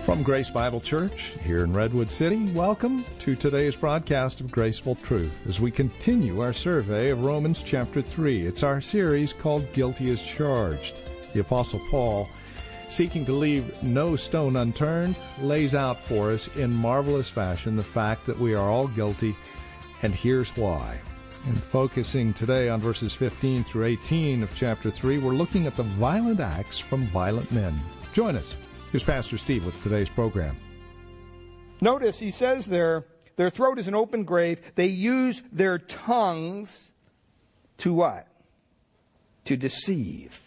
From Grace Bible Church here in Redwood City, welcome to today's broadcast of Graceful Truth as we continue our survey of Romans chapter 3. It's our series called Guilty as Charged. The Apostle Paul, seeking to leave no stone unturned, lays out for us in marvelous fashion the fact that we are all guilty, and here's why. And focusing today on verses 15 through 18 of chapter 3, we're looking at the violent acts from violent men. Join us. Here's Pastor Steve with today's program. Notice he says there, their throat is an open grave. They use their tongues to what? To deceive.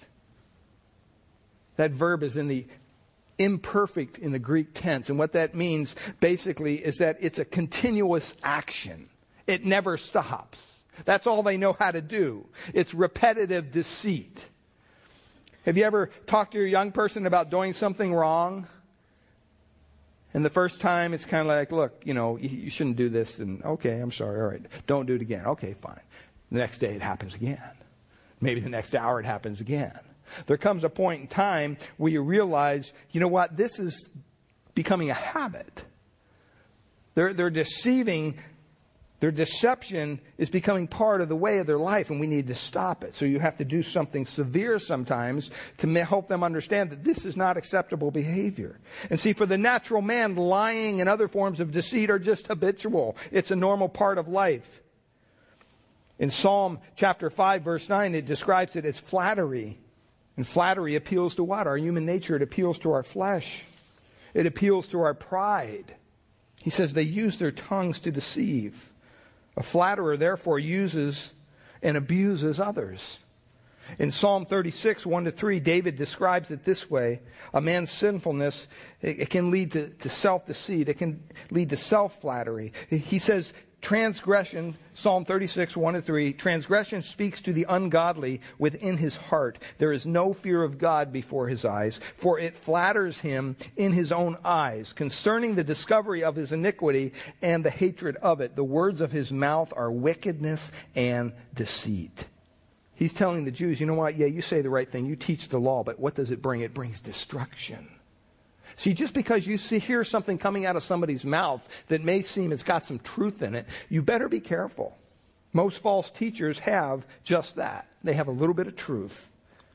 That verb is in the imperfect in the Greek tense. And what that means basically is that it's a continuous action. It never stops. That's all they know how to do. It's repetitive deceit. Have you ever talked to your young person about doing something wrong? And the first time it's kind of like, look, you shouldn't do this. And okay, I'm sorry. All right. Don't do it again. Okay, fine. The next day it happens again. Maybe the next hour it happens again. There comes a point in time where you realize, you know what? This is becoming a habit. They're deceiving. Their deception is becoming part of the way of their life, and we need to stop it. So you have to do something severe sometimes to help them understand that this is not acceptable behavior. And see, for the natural man, lying and other forms of deceit are just habitual. It's a normal part of life. In Psalm chapter 5, verse 9, it describes it as flattery. And flattery appeals to what? Our human nature. It appeals to our flesh. It appeals to our pride. He says they use their tongues to deceive. A flatterer, therefore, uses and abuses others. In Psalm 36, 1-3, David describes it this way. A man's sinfulness, it can lead to self-deceit. It can lead to self-flattery. He says, transgression, Psalm 36, 1-3, transgression speaks to the ungodly within his heart. There is no fear of God before his eyes, for it flatters him in his own eyes. Concerning the discovery of his iniquity and the hatred of it, the words of his mouth are wickedness and deceit. He's telling the Jews, you know what? Yeah, you say the right thing. You teach the law, but what does it bring? It brings destruction. See, just because you hear something coming out of somebody's mouth that may seem it's got some truth in it, you better be careful. Most false teachers have just that. They have a little bit of truth.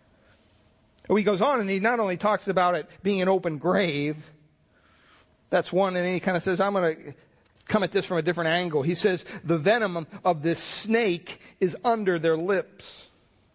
Oh, he goes on and he not only talks about it being an open grave, that's one, and then he kind of says, I'm going to come at this from a different angle. He says, the venom of this snake is under their lips.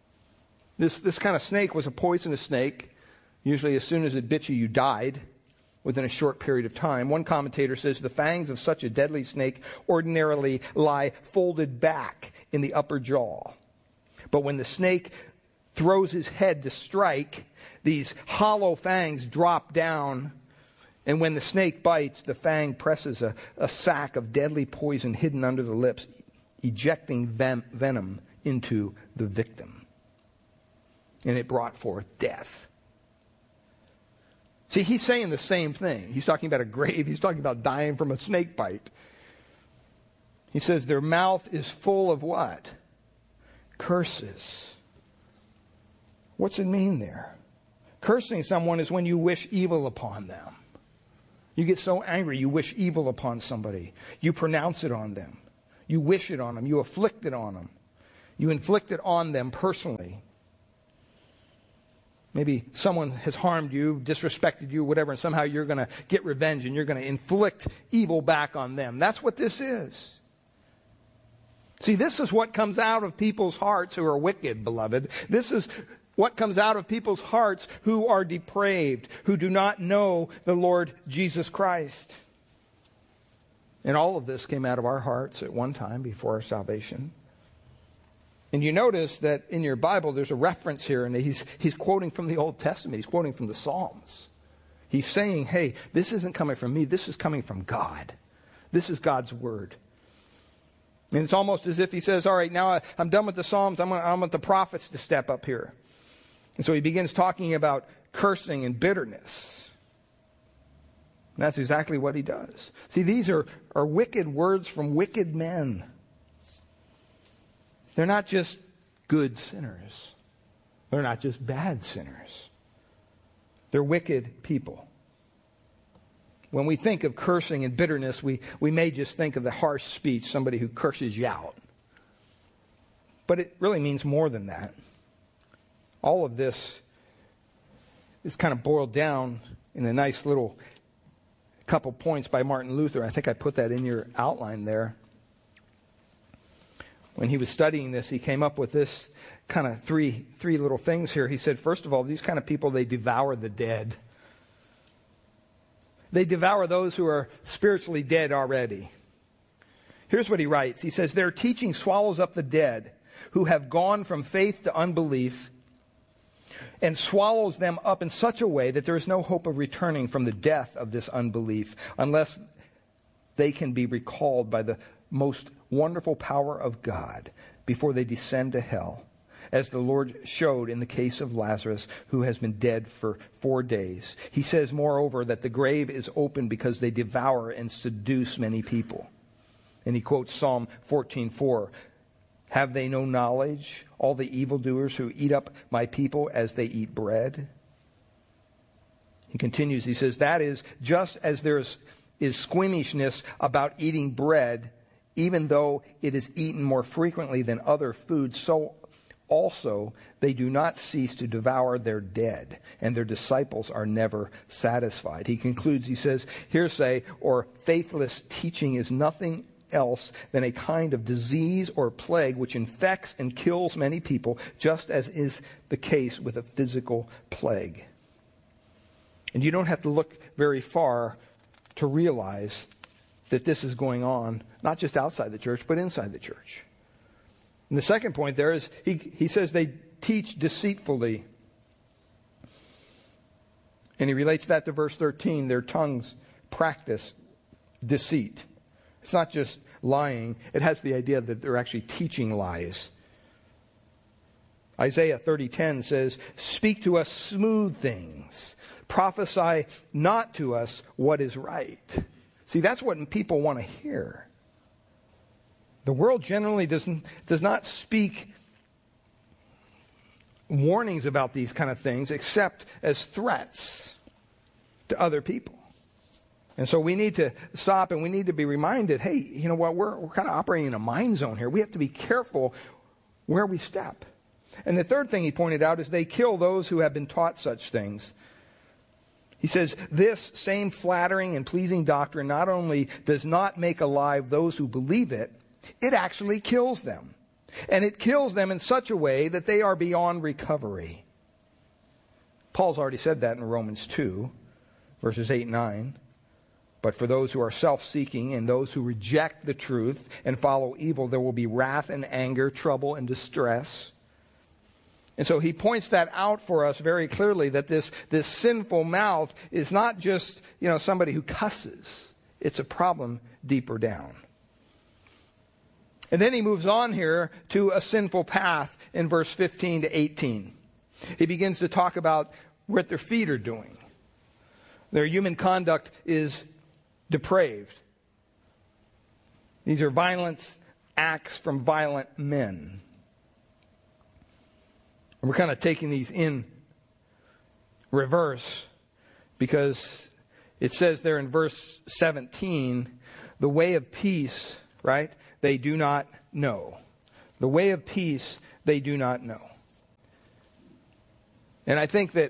This kind of snake was a poisonous snake. Usually as soon as it bit you, you died within a short period of time. One commentator says the fangs of such a deadly snake ordinarily lie folded back in the upper jaw. But when the snake throws his head to strike, these hollow fangs drop down. And when the snake bites, the fang presses a sac of deadly poison hidden under the lips, ejecting venom into the victim. And it brought forth death. See, he's saying the same thing. He's talking about a grave. He's talking about dying from a snake bite. He says their mouth is full of what? Curses. What's it mean there? Cursing someone is when you wish evil upon them. You get so angry, you wish evil upon somebody. You pronounce it on them. You wish it on them. You afflict it on them. You inflict it on them personally. Maybe someone has harmed you, disrespected you, whatever, and somehow you're going to get revenge and you're going to inflict evil back on them. That's what this is. See, this is what comes out of people's hearts who are wicked, beloved. This is what comes out of people's hearts who are depraved, who do not know the Lord Jesus Christ. And all of this came out of our hearts at one time before our salvation. And you notice that in your Bible there's a reference here, and he's quoting from the Old Testament. He's quoting from the Psalms. He's saying, hey, this isn't coming from me. This is coming from God. This is God's Word. And it's almost as if he says, all right, now I'm done with the Psalms. I want the prophets to step up here. And so he begins talking about cursing and bitterness. And that's exactly what he does. See, these are wicked words from wicked men. They're not just good sinners. They're not just bad sinners. They're wicked people. when we think of cursing and bitterness, we may just think of the harsh speech, somebody who curses you out. But it really means more than that. All of this is kind of boiled down in a nice little couple points by Martin Luther. I think I put that in your outline there. When he was studying this, he came up with this kind of three little things here. He said, first of all, these kind of people, they devour the dead. They devour those who are spiritually dead already. Here's what he writes. He says, their teaching swallows up the dead who have gone from faith to unbelief and swallows them up in such a way that there is no hope of returning from the death of this unbelief unless they can be recalled by the most wonderful power of God before they descend to hell, as the Lord showed in the case of Lazarus, who has been dead for 4 days. He says, moreover, that the grave is open because they devour and seduce many people. And he quotes Psalm 14:4. Have they no knowledge, all the evildoers who eat up my people as they eat bread? He continues, he says, that is, just as there is squeamishness about eating bread, even though it is eaten more frequently than other foods, so also they do not cease to devour their dead, and their disciples are never satisfied. He concludes, he says, hearsay or faithless teaching is nothing else than a kind of disease or plague which infects and kills many people, just as is the case with a physical plague. And you don't have to look very far to realize that this is going on, not just outside the church, but inside the church. And the second point there is, he says they teach deceitfully. And he relates that to verse 13. Their tongues practice deceit. It's not just lying. It has the idea that they're actually teaching lies. Isaiah 30:10 says, speak to us smooth things. Prophesy not to us what is right. See, that's what people want to hear. The world generally does not speak warnings about these kind of things except as threats to other people. And so we need to stop and we need to be reminded, hey, you know what, we're kind of operating in a mind zone here. We have to be careful where we step. And the third thing he pointed out is they kill those who have been taught such things. He says, this same flattering and pleasing doctrine not only does not make alive those who believe it, it actually kills them. And it kills them in such a way that they are beyond recovery. Paul's already said that in Romans 2, verses 8 and 9. But for those who are self-seeking and those who reject the truth and follow evil, there will be wrath and anger, trouble and distress. And so he points that out for us very clearly, that this sinful mouth is not just, somebody who cusses. It's a problem deeper down. And then he moves on here to a sinful path in verse 15 to 18. He begins to talk about what their feet are doing. Their human conduct is depraved. These are violent acts from violent men. And we're kind of taking these in reverse because it says there in verse 17, the way of peace, right, they do not know. The way of peace they do not know. And I think that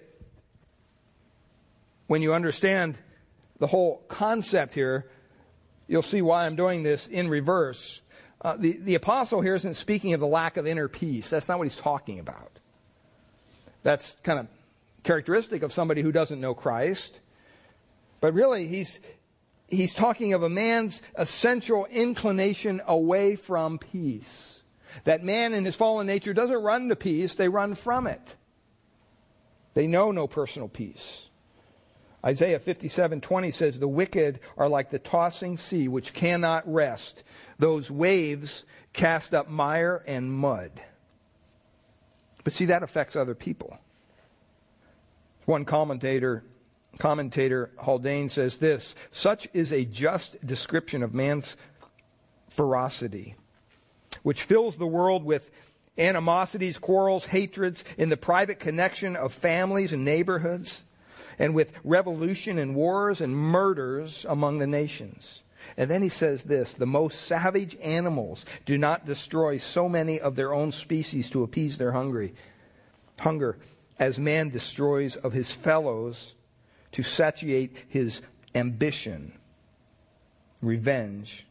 when you understand the whole concept here, you'll see why I'm doing this in reverse. The apostle here isn't speaking of the lack of inner peace. That's not what he's talking about. That's kind of characteristic of somebody who doesn't know Christ. But really, he's talking of a man's essential inclination away from peace. That man in his fallen nature doesn't run to peace, they run from it. They know no personal peace. Isaiah 57:20 says, the wicked are like the tossing sea which cannot rest. Those waves cast up mire and mud. But see, that affects other people. One commentator, Haldane, says this, such is a just description of man's ferocity, which fills the world with animosities, quarrels, hatreds in the private connection of families and neighborhoods. and with revolution and wars and murders among the nations. And then he says this, the most savage animals do not destroy so many of their own species to appease their hunger as man destroys of his fellows to satiate his ambition, revenge.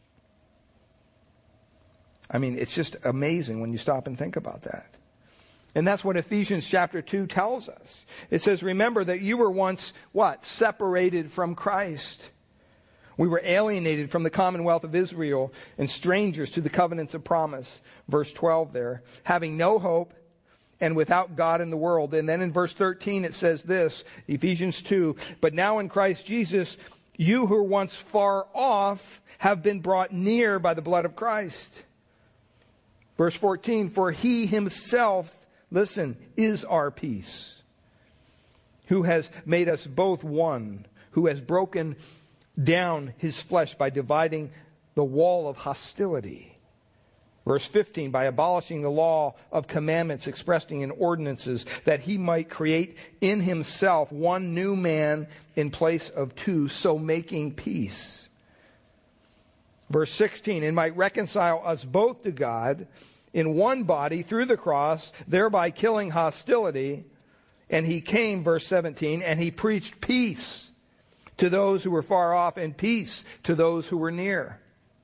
I mean, it's just amazing when you stop and think about that. And that's what Ephesians chapter 2 tells us. It says, remember that you were once, what? Separated from Christ. We were alienated from the commonwealth of Israel and strangers to the covenants of promise. Verse 12 there. Having no hope and without God in the world. And then in verse 13 it says this, Ephesians 2, but now in Christ Jesus, you who were once far off have been brought near by the blood of Christ. Verse 14, for he himself, listen, is our peace, who has made us both one, who has broken down his flesh by dividing the wall of hostility. Verse 15, by abolishing the law of commandments expressed in ordinances, that he might create in himself one new man in place of two, so making peace. Verse 16, and might reconcile us both to God in one body through the cross, thereby killing hostility. And he came, verse 17, and he preached peace to those who were far off and peace to those who were near.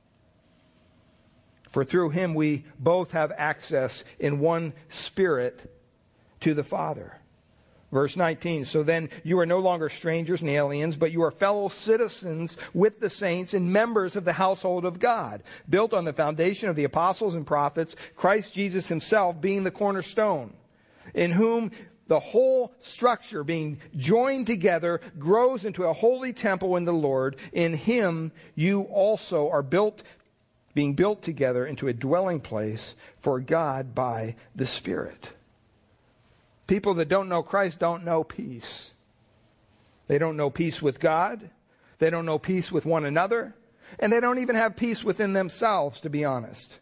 For through him we both have access in one Spirit to the Father. Verse 19, so then you are no longer strangers and aliens, but you are fellow citizens with the saints and members of the household of God, built on the foundation of the apostles and prophets, Christ Jesus himself being the cornerstone, in whom the whole structure being joined together grows into a holy temple in the Lord. In him you also are being built together into a dwelling place for God by the Spirit. People that don't know Christ don't know peace. They don't know peace with God. They don't know peace with one another. And they don't even have peace within themselves, to be honest.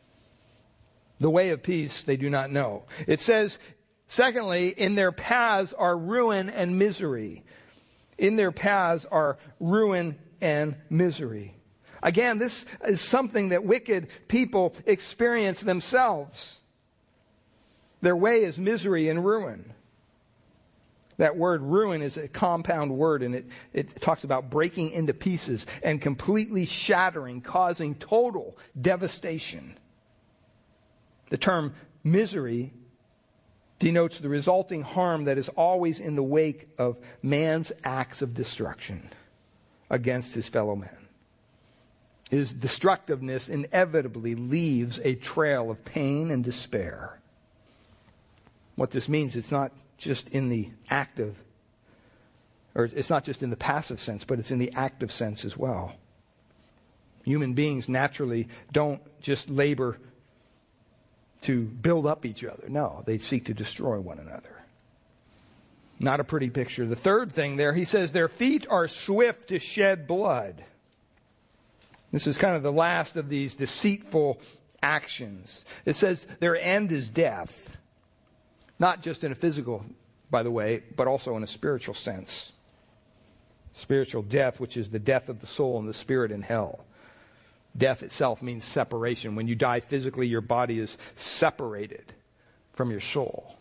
The way of peace they do not know. It says, secondly, in their paths are ruin and misery. In their paths are ruin and misery. Again, this is something that wicked people experience themselves. Their way is misery and ruin. That word ruin is a compound word, and it talks about breaking into pieces and completely shattering, causing total devastation. The term misery denotes the resulting harm that is always in the wake of man's acts of destruction against his fellow man. His destructiveness inevitably leaves a trail of pain and despair. What this means, it's not just in the active, or it's not just in the passive sense, but it's in the active sense as well. Human beings naturally don't just labor to build up each other. No, they seek to destroy one another. Not a pretty picture. The third thing there, he says, their feet are swift to shed blood. This is kind of the last of these deceitful actions. It says their end is death. Not just in a physical, by the way, but also in a spiritual sense. Spiritual death, which is the death of the soul and the spirit in hell. Death itself means separation. When you die physically, your body is separated from your soul.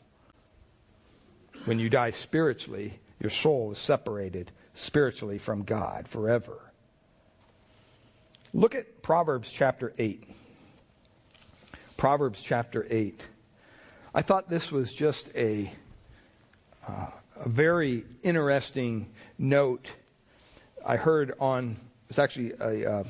When you die spiritually, your soul is separated spiritually from God forever. Look at Proverbs chapter 8. Proverbs chapter 8. I thought this was just a very interesting note I heard on, it's actually a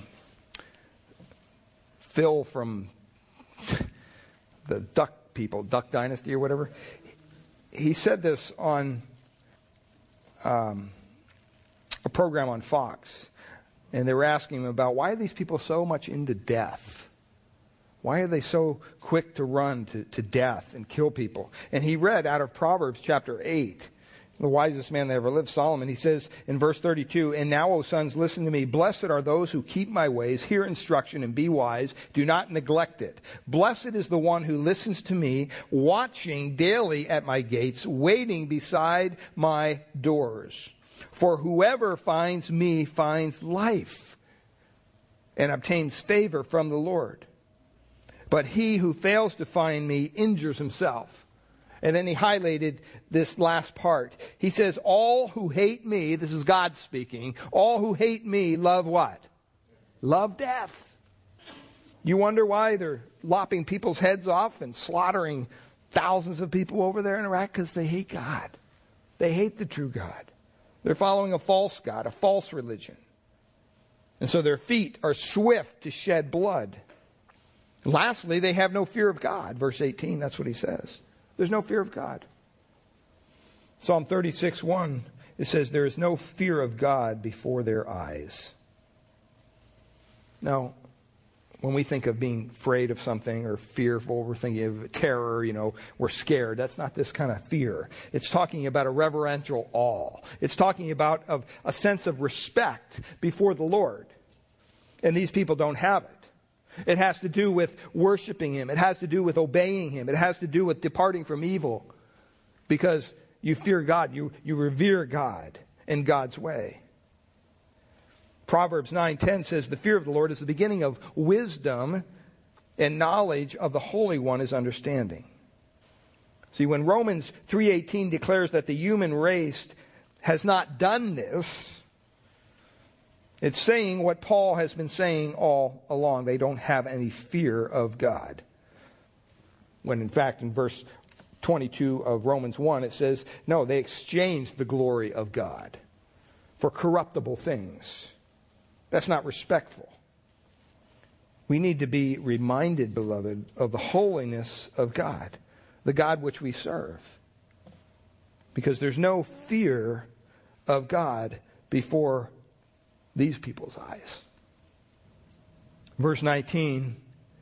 Phil from the Duck people, Duck Dynasty or whatever. He said this on a program on Fox. And they were asking him about why are these people so much into death? Why are they so quick to run to death and kill people? And he read out of Proverbs chapter 8, the wisest man that ever lived, Solomon. He says in verse 32, and now, O sons, listen to me. Blessed are those who keep my ways, hear instruction, and be wise. Do not neglect it. Blessed is the one who listens to me, watching daily at my gates, waiting beside my doors. For whoever finds me finds life and obtains favor from the Lord. But he who fails to find me injures himself. And then he highlighted this last part. He says, all who hate me, this is God speaking, all who hate me love what? Love death. You wonder why they're lopping people's heads off and slaughtering thousands of people over there in Iraq? Because they hate God. They hate the true God. They're following a false God, a false religion. And so their feet are swift to shed blood. Lastly, they have no fear of God. Verse 18, that's what he says. There's no fear of God. Psalm 36:1, it says, there is no fear of God before their eyes. Now, when we think of being afraid of something or fearful, we're thinking of terror, we're scared. That's not this kind of fear. It's talking about a reverential awe. It's talking about a sense of respect before the Lord. And these people don't have it. It has to do with worshiping Him. It has to do with obeying Him. It has to do with departing from evil. Because you fear God. You revere God in God's way. Proverbs 9:10 says, the fear of the Lord is the beginning of wisdom, and knowledge of the Holy One is understanding. See, when Romans 3:18 declares that the human race has not done this, it's saying what Paul has been saying all along. They don't have any fear of God. When in fact in verse 22 of Romans 1 it says, no, they exchanged the glory of God for corruptible things. That's not respectful. We need to be reminded, beloved, of the holiness of God, the God which we serve. Because there's no fear of God before these people's eyes. Verse 19,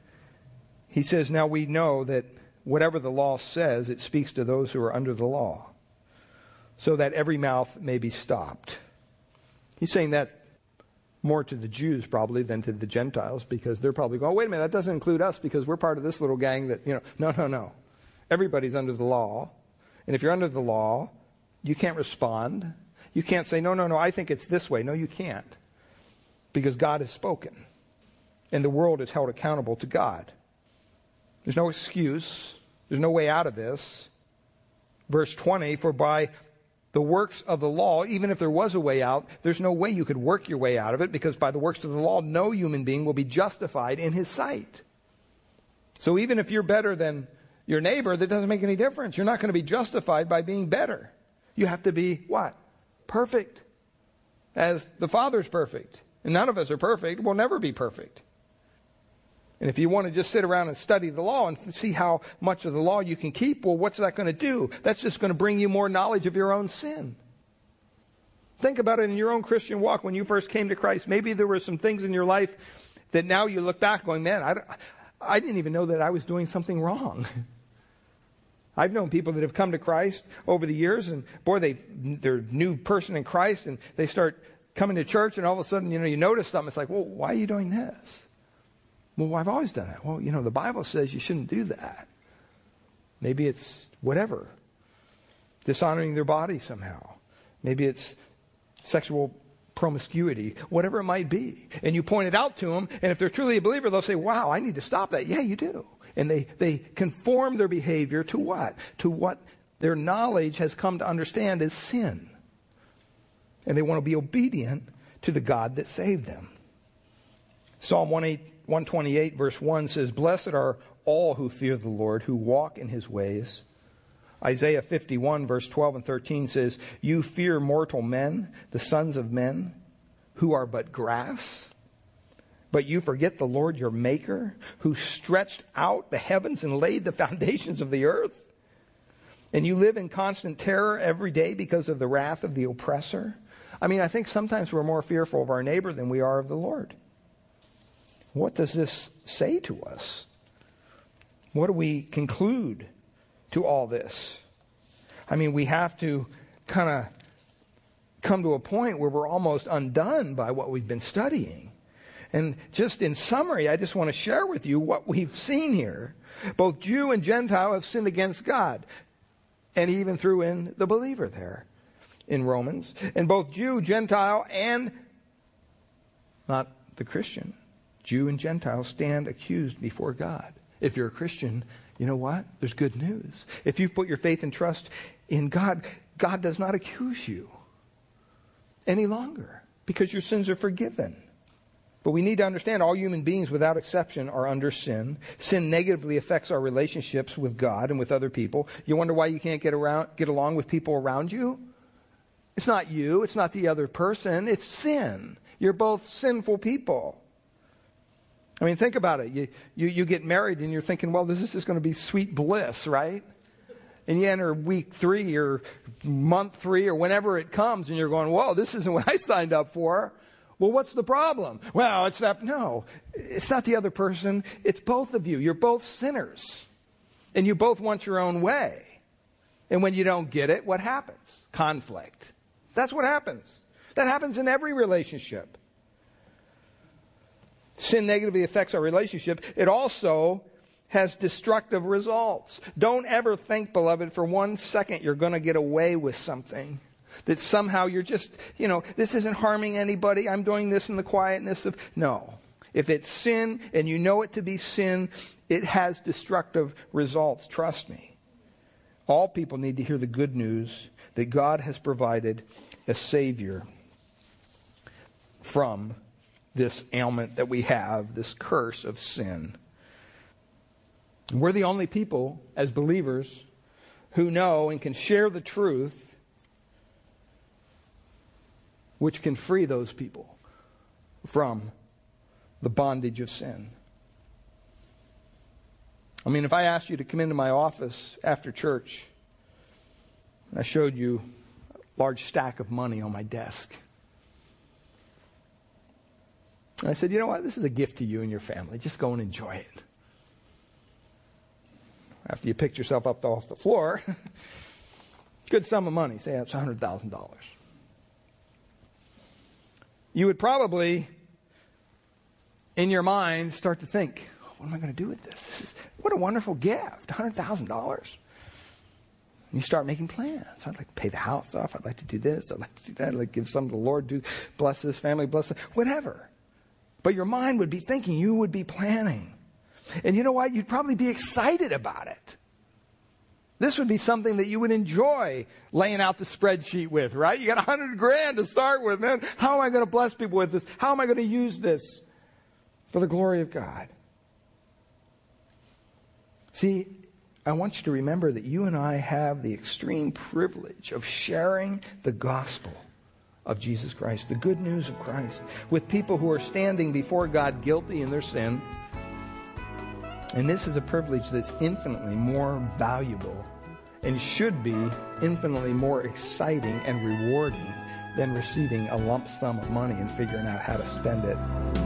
he says, now we know that whatever the law says, it speaks to those who are under the law, so that every mouth may be stopped. He's saying that more to the Jews probably than to the Gentiles, because they're probably going, oh, wait a minute, that doesn't include us because we're part of this little gang that, no. Everybody's under the law. And if you're under the law, you can't respond. You can't say, no, I think it's this way. No, you can't. Because God has spoken. And the world is held accountable to God. There's no excuse. There's no way out of this. Verse 20, for by the works of the law, even if there was a way out, there's no way you could work your way out of it, because by the works of the law, no human being will be justified in his sight. So even if you're better than your neighbor, that doesn't make any difference. You're not going to be justified by being better. You have to be what? Perfect. As the Father's perfect. And none of us are perfect. We'll never be perfect. And if you want to just sit around and study the law and see how much of the law you can keep, well, what's that going to do? That's just going to bring you more knowledge of your own sin. Think about it in your own Christian walk when you first came to Christ. Maybe there were some things in your life that now you look back going, man, I didn't even know that I was doing something wrong. I've known people that have come to Christ over the years, and boy, they're a new person in Christ, and they start coming to church, and all of a sudden, you notice something. It's like, well, why are you doing this? Well, I've always done that. Well, the Bible says you shouldn't do that. Maybe it's whatever. Dishonoring their body somehow. Maybe it's sexual promiscuity, whatever it might be. And you point it out to them, and if they're truly a believer, they'll say, wow, I need to stop that. Yeah, you do. And they conform their behavior to what? To what their knowledge has come to understand as sin. And they want to be obedient to the God that saved them. Psalm 128 verse 1 says, blessed are all who fear the Lord, who walk in His ways. Isaiah 51 verse 12 and 13 says, you fear mortal men, the sons of men, who are but grass. But you forget the Lord your Maker, who stretched out the heavens and laid the foundations of the earth. And you live in constant terror every day because of the wrath of the oppressor. I think sometimes we're more fearful of our neighbor than we are of the Lord. What does this say to us? What do we conclude to all this? We have to kind of come to a point where we're almost undone by what we've been studying. And just in summary, I just want to share with you what we've seen here. Both Jew and Gentile have sinned against God. And He even threw in the believer there. in Romans. And both Jew, Gentile, and not the Christian, Jew and Gentile stand accused before God. If you're a Christian, you know what? There's good news. If you've put your faith and trust in God, God does not accuse you any longer because your sins are forgiven. But we need to understand all human beings without exception are under sin. Sin negatively affects our relationships with God and with other people. You wonder why you can't get along with people around you? It's not you. It's not the other person. It's sin. You're both sinful people. I mean, think about it. You get married and you're thinking, well, this is just going to be sweet bliss, right? And you enter week 3 or month 3 or whenever it comes and you're going, whoa, this isn't what I signed up for. Well, what's the problem? Well, it's that. No, it's not the other person. It's both of you. You're both sinners. And you both want your own way. And when you don't get it, what happens? Conflict. That's what happens. That happens in every relationship. Sin negatively affects our relationship. It also has destructive results. Don't ever think, beloved, for 1 second you're going to get away with something. That somehow you're just, this isn't harming anybody. I'm doing this in the quietness of... No. If it's sin and you know it to be sin, it has destructive results. Trust me. All people need to hear the good news that God has provided a Savior from this ailment that we have, this curse of sin. We're the only people, as believers, who know and can share the truth which can free those people from the bondage of sin. I mean, if I asked you to come into my office after church, and I showed you a large stack of money on my desk, and I said, you know what, this is a gift to you and your family. Just go and enjoy it. After you picked yourself up off the floor, good sum of money, say that's $100,000. You would probably, in your mind, start to think, what am I going to do with this? What a wonderful gift, $100,000. You start making plans. I'd like to pay the house off. I'd like to do this. I'd like to do that. I'd like to give some to the Lord. Bless this family. Bless it. Whatever. But your mind would be thinking. You would be planning. And you know what? You'd probably be excited about it. This would be something that you would enjoy laying out the spreadsheet with, right? You got $100,000 to start with, man. How am I going to bless people with this? How am I going to use this for the glory of God? See, I want you to remember that you and I have the extreme privilege of sharing the gospel of Jesus Christ, the good news of Christ, with people who are standing before God guilty in their sin. And this is a privilege that's infinitely more valuable and should be infinitely more exciting and rewarding than receiving a lump sum of money and figuring out how to spend it.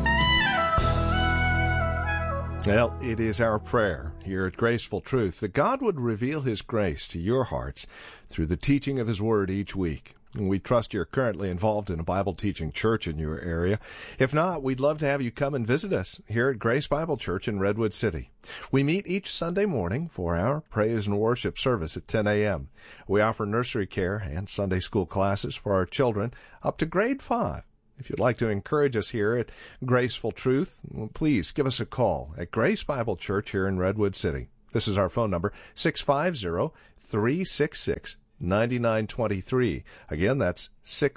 Well, it is our prayer here at Graceful Truth that God would reveal His grace to your hearts through the teaching of His Word each week. And we trust you're currently involved in a Bible teaching church in your area. If not, we'd love to have you come and visit us here at Grace Bible Church in Redwood City. We meet each Sunday morning for our praise and worship service at 10 a.m. We offer nursery care and Sunday school classes for our children up to grade 5. If you'd like to encourage us here at Graceful Truth, please give us a call at Grace Bible Church here in Redwood City. This is our phone number, 650-366-9923. Again, that's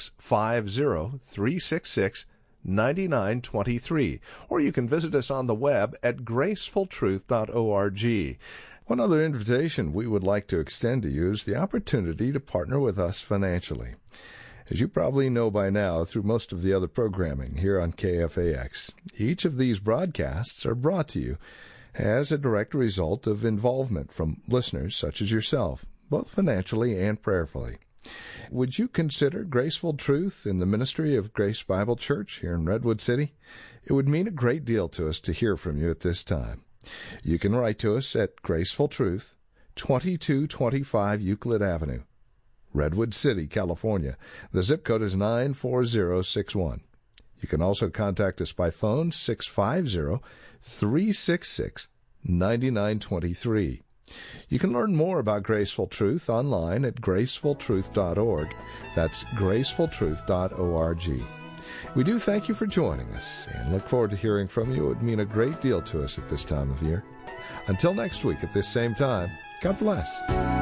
650-366-9923. Or you can visit us on the web at gracefultruth.org. One other invitation we would like to extend to you is the opportunity to partner with us financially. As you probably know by now through most of the other programming here on KFAX, each of these broadcasts are brought to you as a direct result of involvement from listeners such as yourself, both financially and prayerfully. Would you consider Graceful Truth in the ministry of Grace Bible Church here in Redwood City? It would mean a great deal to us to hear from you at this time. You can write to us at Graceful Truth, 2225 Euclid Avenue, Redwood City, California. The zip code is 94061. You can also contact us by phone, 650-366-9923. You can learn more about Graceful Truth online at gracefultruth.org. That's gracefultruth.org. We do thank you for joining us and look forward to hearing from you. It would mean a great deal to us at this time of year. Until next week at this same time, God bless.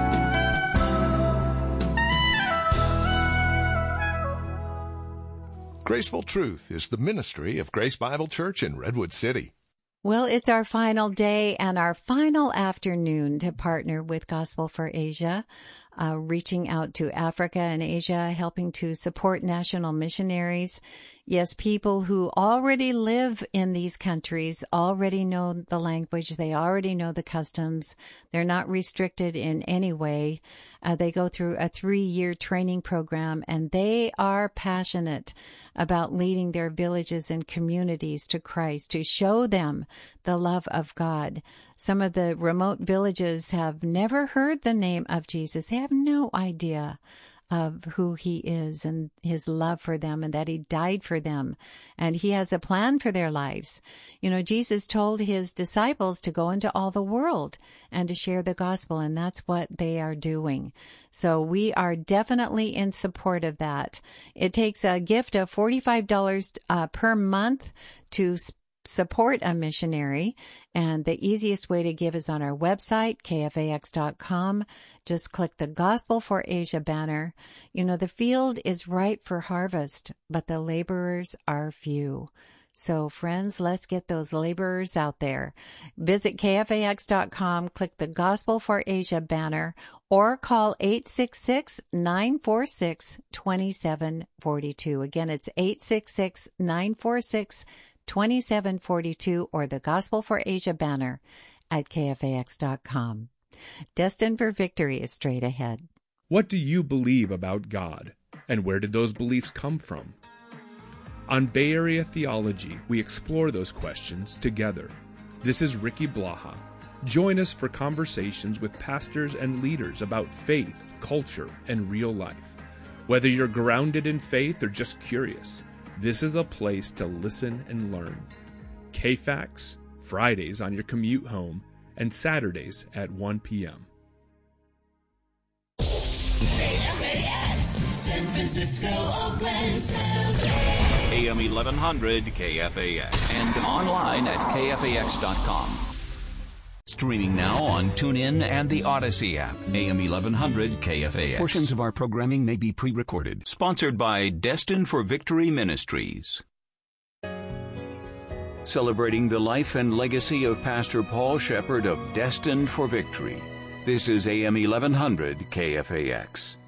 Graceful Truth is the ministry of Grace Bible Church in Redwood City. Well, it's our final day and our final afternoon to partner with Gospel for Asia, reaching out to Africa and Asia, helping to support national missionaries. Yes, people who already live in these countries already know the language. They already know the customs. They're not restricted in any way. They go through a 3-year training program, and they are passionate about leading their villages and communities to Christ, to show them the love of God. Some of the remote villages have never heard the name of Jesus. They have no idea of who he is and his love for them and that he died for them. And he has a plan for their lives. You know, Jesus told his disciples to go into all the world and to share the gospel, and that's what they are doing. So we are definitely in support of that. It takes a gift of $45 per month to support a missionary, and the easiest way to give is on our website, kfax.com. Just click the Gospel for Asia banner. You know, the field is ripe for harvest, but the laborers are few. So, friends, let's get those laborers out there. Visit kfax.com, click the Gospel for Asia banner, or call 866-946-2742. Again, it's 866-946-2742, or the Gospel for Asia banner at kfax.com. Destined for Victory is straight ahead. What do you believe about God, and where did those beliefs come from? On Bay Area Theology, we explore those questions together. This is Ricky Blaha. Join us for conversations with pastors and leaders about faith, culture, and real life. Whether you're grounded in faith or just curious, this is a place to listen and learn. KFAX, Fridays on your commute home, and Saturdays at 1 p.m. KFAX, San Francisco, Oakland, San Jose. AM 1100 KFAX and online at KFAX.com. Streaming now on TuneIn and the Odyssey app. AM 1100 KFAX. Portions of our programming may be pre-recorded. Sponsored by Destined for Victory Ministries. Celebrating the life and legacy of Pastor Paul Shepherd of Destined for Victory. This is AM 1100 KFAX.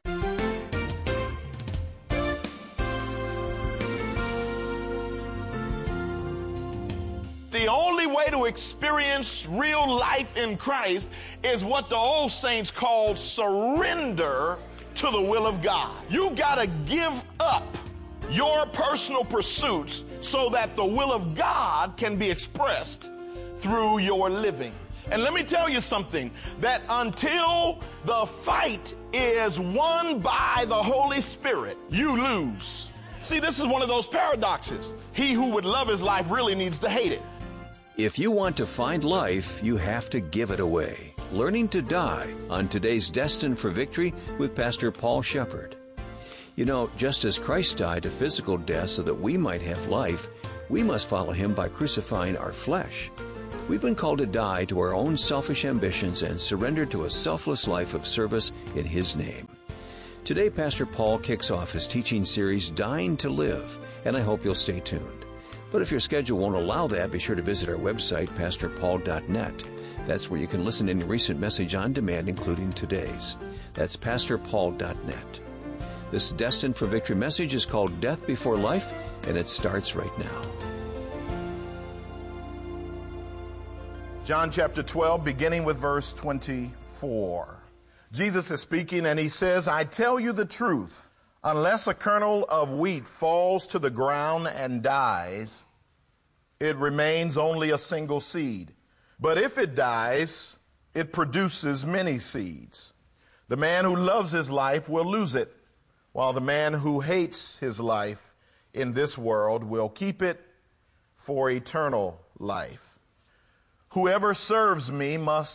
The only way to experience real life in Christ is what the old saints called surrender to the will of God. You gotta give up your personal pursuits so that the will of God can be expressed through your living. And let me tell you something, that until the fight is won by the Holy Spirit, you lose. See, this is one of those paradoxes. He who would love his life really needs to hate it. If you want to find life, you have to give it away. Learning to Die on today's Destined for Victory with Pastor Paul Shepherd. You know, just as Christ died a physical death so that we might have life, we must follow him by crucifying our flesh. We've been called to die to our own selfish ambitions and surrender to a selfless life of service in his name. Today, Pastor Paul kicks off his teaching series, Dying to Live, and I hope you'll stay tuned. But if your schedule won't allow that, be sure to visit our website, pastorpaul.net. That's where you can listen to any recent message on demand, including today's. That's pastorpaul.net. This Destined for Victory message is called Death Before Life, and it starts right now. John chapter 12, beginning with verse 24. Jesus is speaking, and he says, I tell you the truth, unless a kernel of wheat falls to the ground and dies, it remains only a single seed. But if it dies, it produces many seeds. The man who loves his life will lose it, while the man who hates his life in this world will keep it for eternal life. Whoever serves me must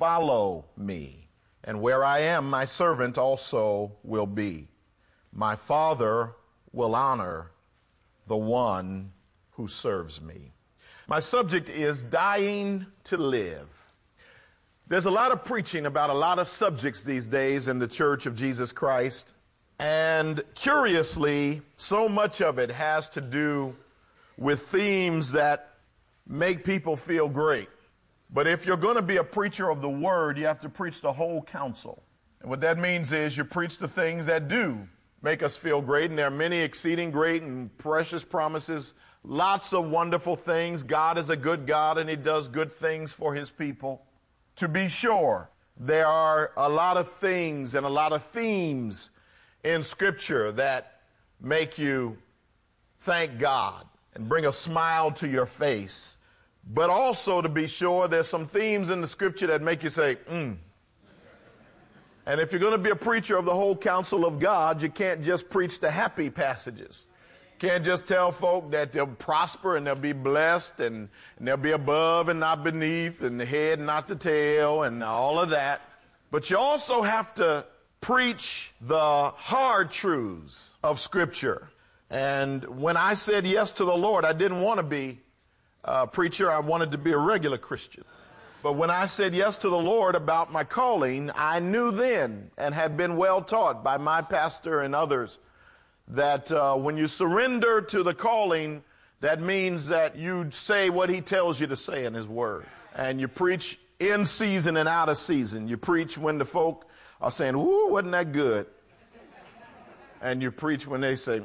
follow me. And where I am, my servant also will be. My Father will honor the one who serves me. My subject is dying to live. There's a lot of preaching about a lot of subjects these days in the Church of Jesus Christ. And curiously, so much of it has to do with themes that make people feel great. But if you're going to be a preacher of the word, you have to preach the whole counsel. And what that means is you preach the things that do make us feel great. And there are many exceeding great and precious promises, lots of wonderful things. God is a good God and he does good things for his people. To be sure, there are a lot of things and a lot of themes in Scripture that make you thank God and bring a smile to your face. But also, to be sure, there's some themes in the Scripture that make you say, And if you're going to be a preacher of the whole counsel of God, you can't just preach the happy passages. You can't just tell folk that they'll prosper and they'll be blessed and they'll be above and not beneath and the head and not the tail and all of that. But you also have to preach the hard truths of Scripture. And when I said yes to the Lord, I didn't want to be a preacher. I wanted to be a regular Christian. But when I said yes to the Lord about my calling, I knew then and had been well taught by my pastor and others that when you surrender to the calling, that means that you say what he tells you to say in his word. And you preach in season and out of season. You preach when the folk are saying, "Ooh, wasn't that good?" And you preach when they say,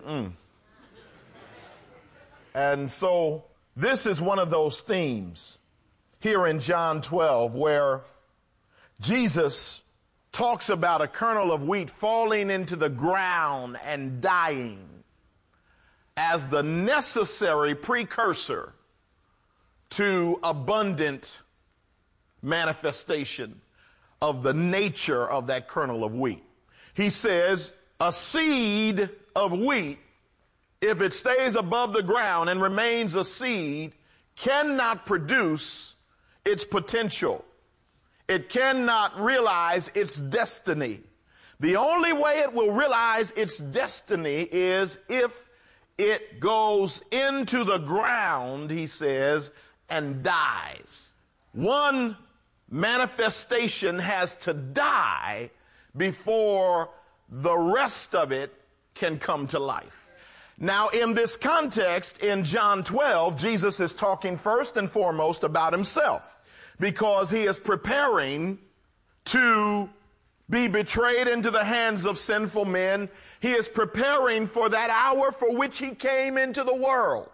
And so this is one of those themes here in John 12 where Jesus talks about a kernel of wheat falling into the ground and dying as the necessary precursor to abundant manifestation of the nature of that kernel of wheat. He says a seed of wheat, if it stays above the ground and remains a seed, cannot produce its potential. It cannot realize its destiny. The only way it will realize its destiny is if it goes into the ground, he says, and dies. One manifestation has to die before the rest of it can come to life. Now, in this context, in John 12, Jesus is talking first and foremost about himself because he is preparing to be betrayed into the hands of sinful men. He is preparing for that hour for which he came into the world.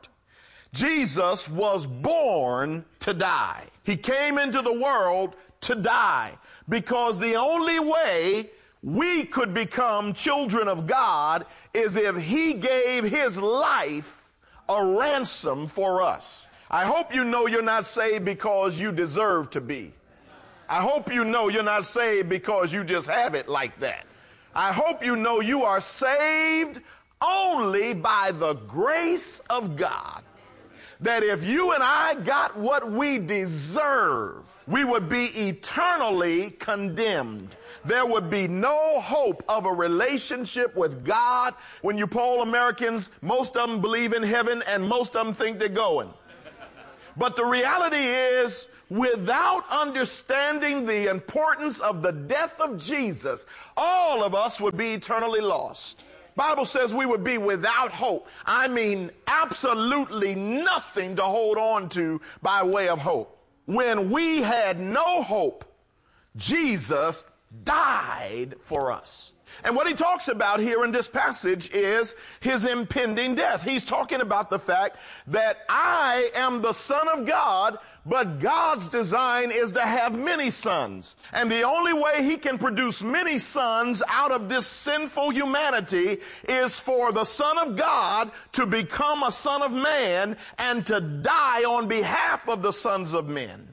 Jesus was born to die. He came into the world to die because the only way we could become children of God is if he gave his life a ransom for us. I hope you know you're not saved because you deserve to be. I hope you know you're not saved because you just have it like that. I hope you know you are saved only by the grace of God. That if you and I got what we deserve, we would be eternally condemned. There would be no hope of a relationship with God. When you poll Americans, most of them believe in heaven and most of them think they're going. But the reality is, without understanding the importance of the death of Jesus, all of us would be eternally lost. Bible says we would be without hope. I mean, absolutely nothing to hold on to by way of hope. When we had no hope, Jesus died for us. And what he talks about here in this passage is his impending death. He's talking about the fact that I am the Son of God, but God's design is to have many sons. And the only way he can produce many sons out of this sinful humanity is for the Son of God to become a son of man and to die on behalf of the sons of men.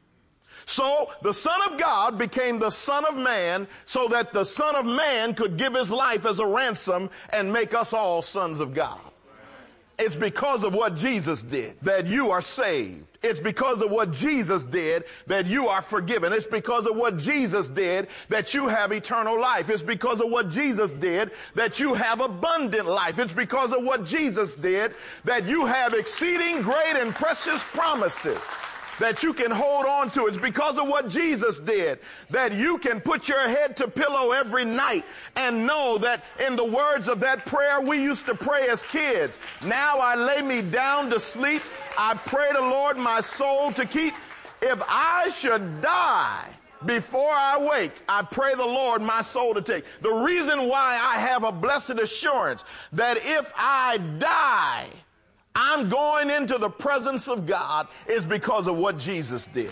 So the Son of God became the Son of Man so that the Son of Man could give his life as a ransom and make us all sons of God. It's because of what Jesus did that you are saved. It's because of what Jesus did that you are forgiven. It's because of what Jesus did that you have eternal life. It's because of what Jesus did that you have abundant life. It's because of what Jesus did that you have exceeding great and precious promises that you can hold on to. It's because of what Jesus did that you can put your head to pillow every night and know that in the words of that prayer we used to pray as kids, now I lay me down to sleep, I pray the Lord my soul to keep. If I should die before I wake, I pray the Lord my soul to take. The reason why I have a blessed assurance that if I die, I'm going into the presence of God is because of what Jesus did.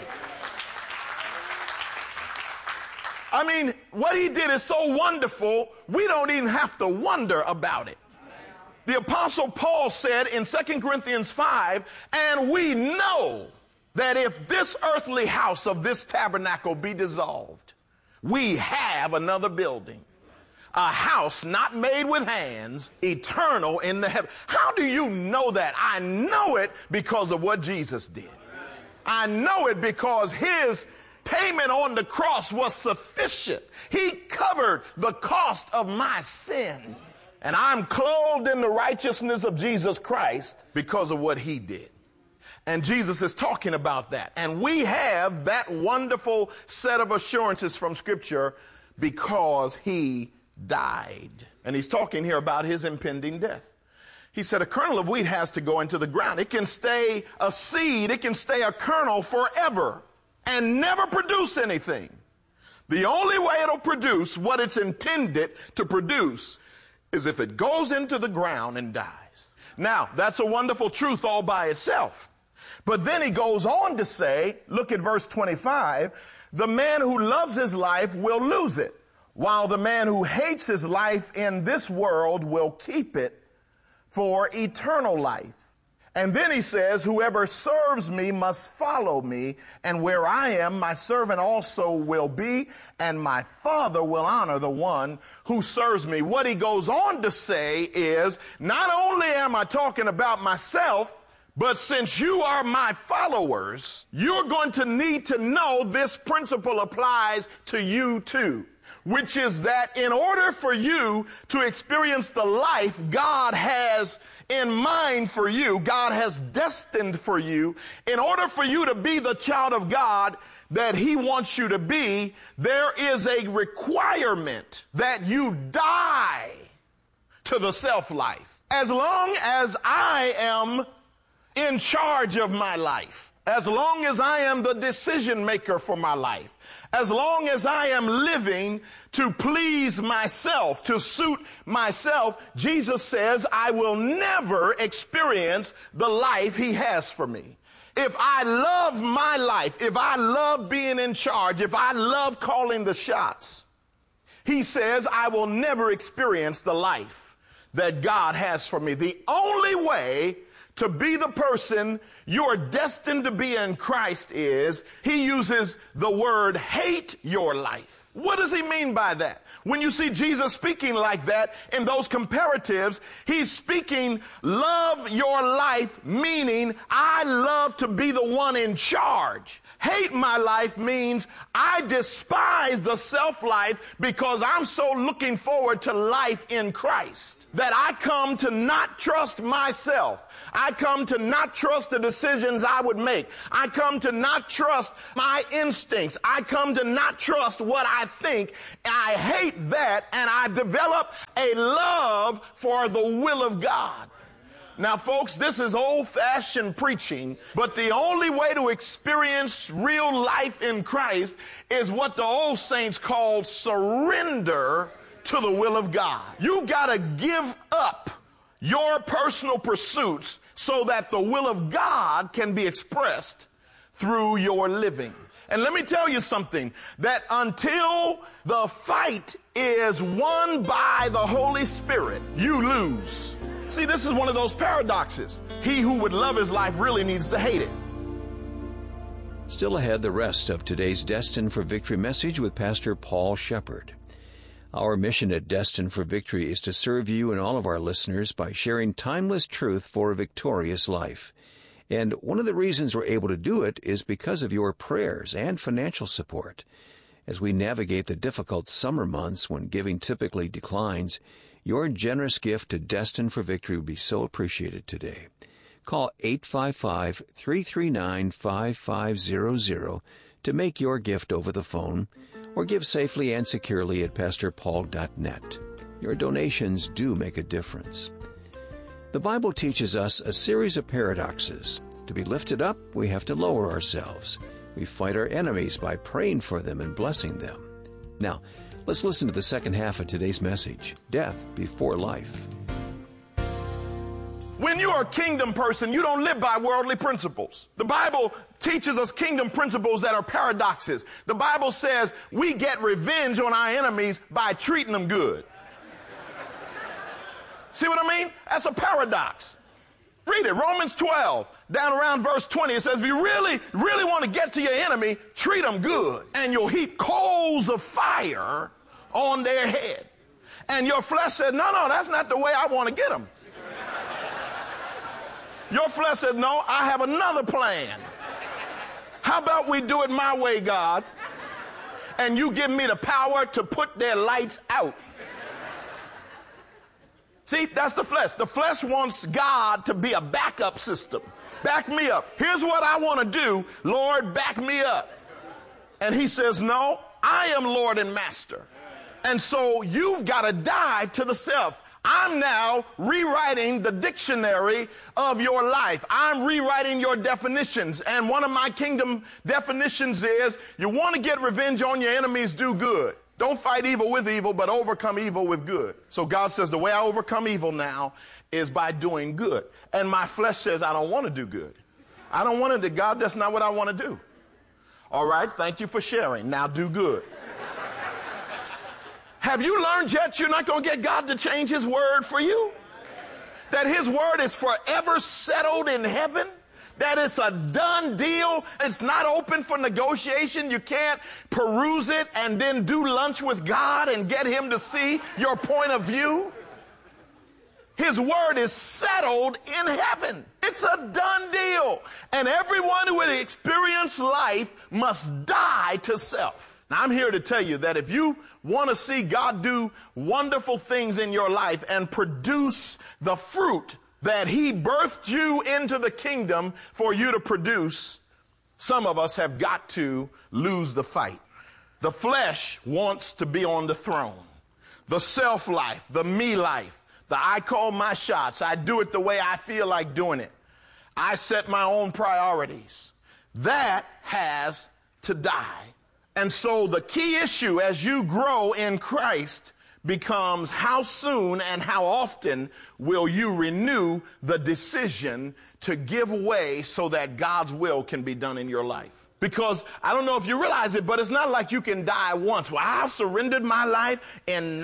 I mean, what he did is so wonderful, we don't even have to wonder about it. The Apostle Paul said in 2 Corinthians 5, and we know that if this earthly house of this tabernacle be dissolved, we have another building. A house not made with hands, eternal in the heaven. How do you know that? I know it because of what Jesus did. I know it because his payment on the cross was sufficient. He covered the cost of my sin. And I'm clothed in the righteousness of Jesus Christ because of what he did. And Jesus is talking about that. And we have that wonderful set of assurances from Scripture because he died. And he's talking here about his impending death. He said a kernel of wheat has to go into the ground. It can stay a seed, it can stay a kernel forever and never produce anything. The only way it'll produce what it's intended to produce is if it goes into the ground and dies. Now, that's a wonderful truth all by itself. But then he goes on to say, look at verse 25, the man who loves his life will lose it, while the man who hates his life in this world will keep it for eternal life. And then he says, whoever serves me must follow me, and where I am, my servant also will be, and my Father will honor the one who serves me. What he goes on to say is, not only am I talking about myself, but since you are my followers, you're going to need to know this principle applies to you too. Which is that in order for you to experience the life God has in mind for you, God has destined for you, in order for you to be the child of God that he wants you to be, there is a requirement that you die to the self-life. As long as I am in charge of my life, as long as I am the decision maker for my life, as long as I am living to please myself, to suit myself, Jesus says I will never experience the life he has for me. If I love my life, if I love being in charge, if I love calling the shots, he says I will never experience the life that God has for me. The only way to be the person you're destined to be in Christ is, he uses the word hate your life. What does he mean by that? When you see Jesus speaking like that in those comparatives, he's speaking love your life, meaning I love to be the one in charge. Hate my life means I despise the self-life because I'm so looking forward to life in Christ that I come to not trust myself. I come to not trust the decisions I would make. I come to not trust my instincts. I come to not trust what I think. I hate that, and I develop a love for the will of God. Now, folks, this is old-fashioned preaching, but the only way to experience real life in Christ is what the old saints called surrender to the will of God. You got to give up your personal pursuits so that the will of God can be expressed through your living. And let me tell you something, that until the fight is won by the Holy Spirit, you lose. See, this is one of those paradoxes. He who would love his life really needs to hate it. Still ahead, the rest of today's Destined for Victory message with Pastor Paul Shepard. Our mission at Destined for Victory is to serve you and all of our listeners by sharing timeless truth for a victorious life. And one of the reasons we're able to do it is because of your prayers and financial support. As we navigate the difficult summer months when giving typically declines, your generous gift to Destined for Victory would be so appreciated today. Call 855-339-5500 to make your gift over the phone, or give safely and securely at PastorPaul.net. Your donations do make a difference. The Bible teaches us a series of paradoxes. To be lifted up, we have to lower ourselves. We fight our enemies by praying for them and blessing them. Now, let's listen to the second half of today's message, Death Before Life. When you are a kingdom person, you don't live by worldly principles. The Bible teaches us kingdom principles that are paradoxes. The Bible says we get revenge on our enemies by treating them good. See what I mean? That's a paradox. Read it, Romans 12, down around verse 20. It says, if you really want to get to your enemy, treat them good, and you'll heap coals of fire on their head. And your flesh said, no, that's not the way I want to get them. Your flesh said, no, I have another plan. How about we do it my way, God, and you give me the power to put their lights out? See, that's the flesh. The flesh wants God to be a backup system. Back me up. Here's what I want to do. Lord, back me up. And he says, no, I am Lord and Master. And so you've got to die to the self. I'm now rewriting the dictionary of your life. I'm rewriting your definitions. And one of my kingdom definitions is, you want to get revenge on your enemies, do good. Don't fight evil with evil, but overcome evil with good. So God says the way I overcome evil now is by doing good. And my flesh says I don't want to do good. I don't want to do God. That's not what I want to do. All right, thank you for sharing. Now do good. Have you learned yet you're not going to get God to change his word for you? That his word is forever settled in heaven? That it's a done deal? It's not open for negotiation. You can't peruse it and then do lunch with God and get him to see your point of view? His word is settled in heaven. It's a done deal. And everyone who would experience life must die to self. Now, I'm here to tell you that if you want to see God do wonderful things in your life and produce the fruit that he birthed you into the kingdom for you to produce, some of us have got to lose the fight. The flesh wants to be on the throne. The self life, the me life, the I call my shots. I do it the way I feel like doing it. I set my own priorities. That has to die. And so the key issue as you grow in Christ becomes how soon and how often will you renew the decision to give way so that God's will can be done in your life. Because I don't know if you realize it, but it's not like you can die once. Well, I surrendered my life in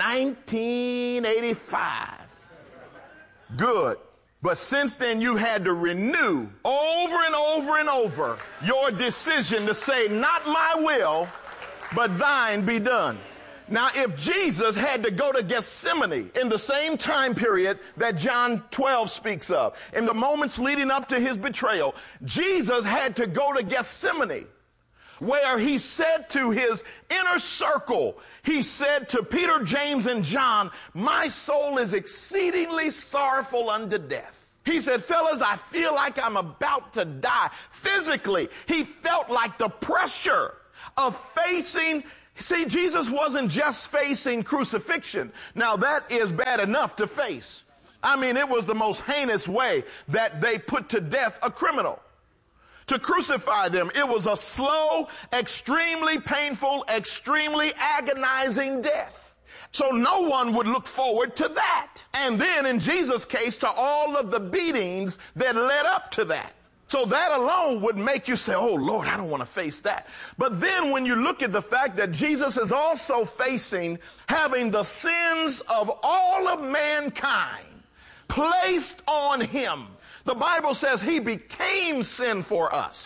1985. Good. But since then, you had to renew over and over and over your decision to say, not my will, but thine be done. Now, if Jesus had to go to Gethsemane in the same time period that John 12 speaks of, in the moments leading up to his betrayal, Jesus had to go to Gethsemane, where he said to his inner circle, he said to Peter, James, and John, my soul is exceedingly sorrowful unto death. He said, fellas, I feel like I'm about to die. Physically, he felt like the pressure of facing. See, Jesus wasn't just facing crucifixion. Now, that is bad enough to face. I mean, it was the most heinous way that they put to death a criminal. To crucify them, it was a slow, extremely painful, extremely agonizing death. So no one would look forward to that. And then, in Jesus' case, to all of the beatings that led up to that. So that alone would make you say, oh, Lord, I don't want to face that. But then when you look at the fact that Jesus is also facing having the sins of all of mankind placed on him. The Bible says he became sin for us. Here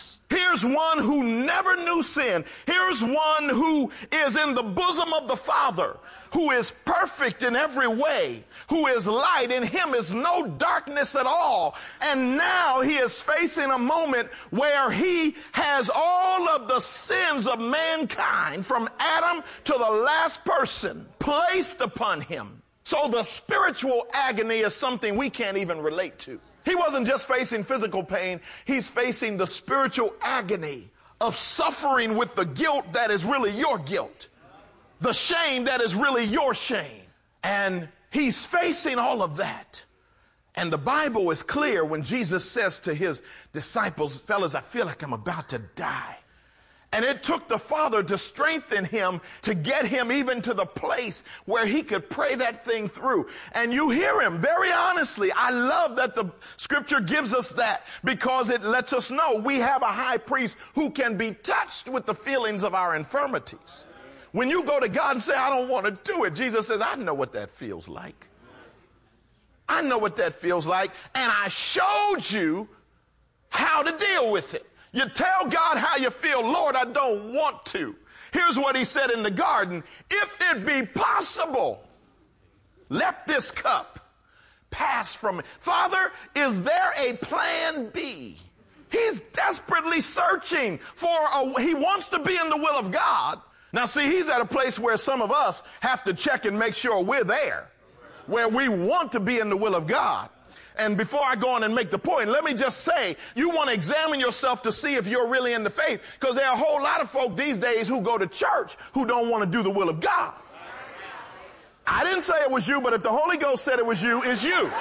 Here's one who never knew sin. Here's one who is in the bosom of the Father, who is perfect in every way, who is light. In him is no darkness at all. And now he is facing a moment where he has all of the sins of mankind, from Adam to the last person, placed upon him. So the spiritual agony is something we can't even relate to. He wasn't just facing physical pain. He's facing the spiritual agony of suffering with the guilt that is really your guilt, the shame that is really your shame. And he's facing all of that. And the Bible is clear when Jesus says to his disciples, fellas, I feel like I'm about to die. And it took the Father to strengthen him, to get him even to the place where he could pray that thing through. And you hear him very honestly. I love that the scripture gives us that, because it lets us know we have a high priest who can be touched with the feelings of our infirmities. When you go to God and say, I don't want to do it, Jesus says, I know what that feels like. I know what that feels like. And I showed you how to deal with it. You tell God how you feel. Lord, I don't want to. Here's what he said in the garden. If it be possible, let this cup pass from me. Father, is there a plan B? He's desperately searching he wants to be in the will of God. Now see, he's at a place where some of us have to check and make sure we're there, where we want to be in the will of God. And before I go on and make the point, let me just say, you want to examine yourself to see if you're really in the faith, because there are a whole lot of folk these days who go to church who don't want to do the will of God. I didn't say it was you, but if the Holy Ghost said it was you, it's you.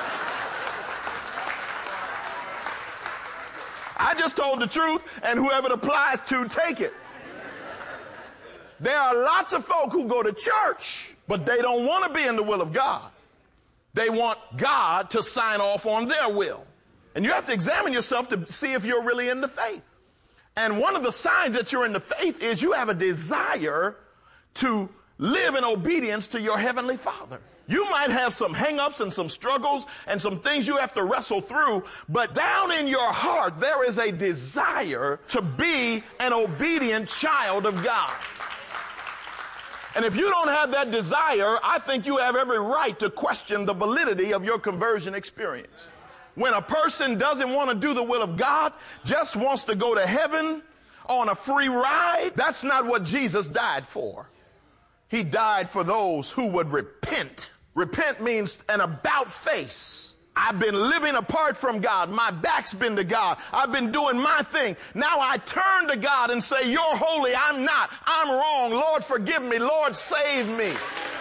I just told the truth, and whoever it applies to, take it. There are lots of folk who go to church, but they don't want to be in the will of God. They want God to sign off on their will. And you have to examine yourself to see if you're really in the faith. And one of the signs that you're in the faith is you have a desire to live in obedience to your Heavenly Father. You might have some hang-ups and some struggles and some things you have to wrestle through, but down in your heart there is a desire to be an obedient child of God. And if you don't have that desire, I think you have every right to question the validity of your conversion experience. When a person doesn't want to do the will of God, just wants to go to heaven on a free ride, that's not what Jesus died for. He died for those who would repent. Repent means an about face. I've been living apart from God. My back's been to God. I've been doing my thing. Now I turn to God and say, you're holy, I'm not. I'm wrong. Lord, forgive me. Lord, save me.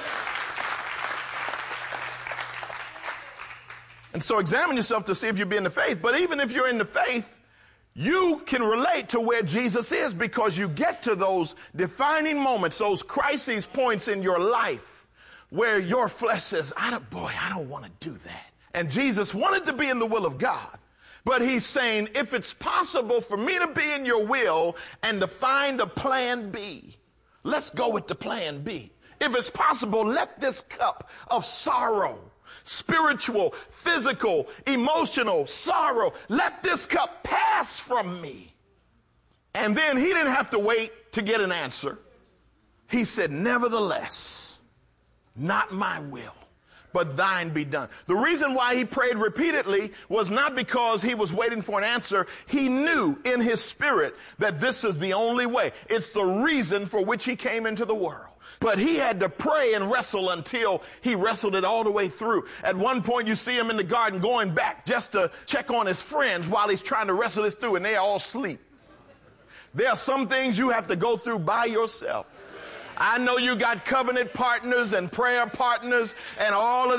And so examine yourself to see if you're in the faith. But even if you're in the faith, you can relate to where Jesus is, because you get to those defining moments, those crisis points in your life where your flesh says, I don't want to do that. And Jesus wanted to be in the will of God. But he's saying, if it's possible for me to be in your will and to find a plan B, let's go with the plan B. If it's possible, let this cup of sorrow, spiritual, physical, emotional sorrow, let this cup pass from me. And then he didn't have to wait to get an answer. He said, nevertheless, not my will, but thine be done. The reason why he prayed repeatedly was not because he was waiting for an answer. He knew in his spirit that this is the only way. It's the reason for which he came into the world. But he had to pray and wrestle until he wrestled it all the way through. At one point, you see him in the garden going back just to check on his friends while he's trying to wrestle this through, and they all sleep. There are some things you have to go through by yourself. I know you got covenant partners and prayer partners and all of